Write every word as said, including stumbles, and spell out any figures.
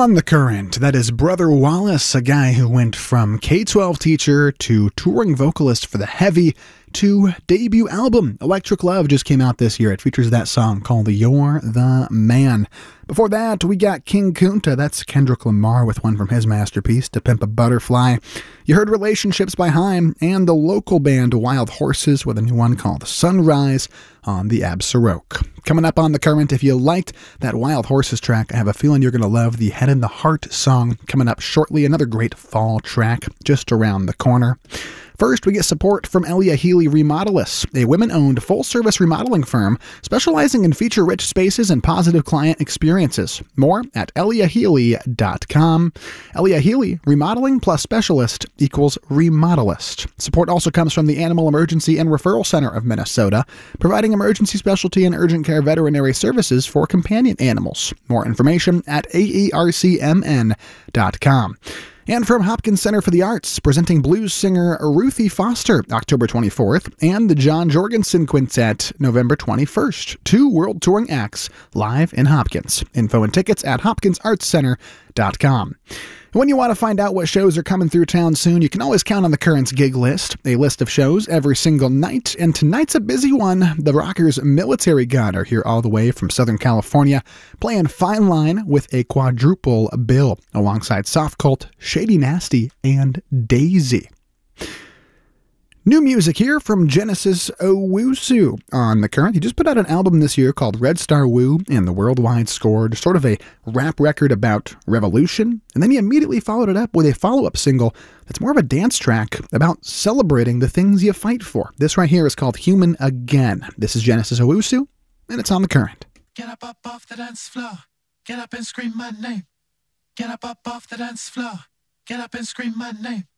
On the Current, that is Brother Wallace, a guy who went from K twelve teacher to touring vocalist for The Heavy to debut album. Electric Love just came out this year. It features that song called You're the Man. Before that, we got King Kunta. That's Kendrick Lamar with one from his masterpiece, To Pimp a Butterfly. You heard Relationships by Haim and the local band Wild Horses with a new one called Sunrise on the Absaroke. Coming up on The Current, if you liked that Wild Horses track, I have a feeling you're going to love the Head in the Heart song coming up shortly. Another great fall track just around the corner. First, we get support from Elia Healy Remodelists, a women-owned full-service remodeling firm specializing in feature-rich spaces and positive client experiences. More at elia healy dot com. Elia Healy, remodeling plus specialist equals remodelist. Support also comes from the Animal Emergency and Referral Center of Minnesota, providing emergency specialty and urgent care veterinary services for companion animals. More information at a e r c m n dot com. And from Hopkins Center for the Arts, presenting blues singer Ruthie Foster, October twenty-fourth, and the John Jorgensen Quintet, November twenty-first. Two world touring acts live in Hopkins. Info and tickets at hopkins arts center dot com. When you want to find out what shows are coming through town soon, you can always count on the Current's gig list, a list of shows every single night, and tonight's a busy one. The Rockers Military Gun are here all the way from Southern California, playing Fine Line with a quadruple bill, alongside Soft Cult, Shady Nasty, and Daisy. New music here from Genesis Owusu on The Current. He just put out an album this year called Red Star Woo and the Worldwide Scored, sort of a rap record about revolution. And then he immediately followed it up with a follow-up single that's more of a dance track about celebrating the things you fight for. This right here is called Human Again. This is Genesis Owusu, and it's on The Current. Get up, up off the dance floor. Get up and scream my name. Get up, up off the dance floor. Get up and scream my name.